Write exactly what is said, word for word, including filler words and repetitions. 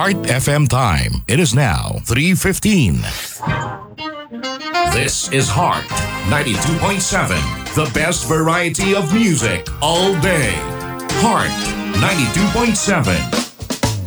Heart F M time. It is now three fifteen. This is Heart ninety-two point seven, the best variety of music all day. Heart ninety-two point seven.